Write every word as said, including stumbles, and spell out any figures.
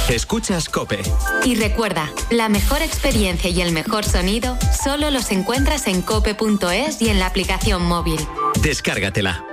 Escuchas COPE. Y recuerda, la mejor experiencia y el mejor sonido solo los encuentras en cope punto es y en la aplicación móvil. Descárgatela.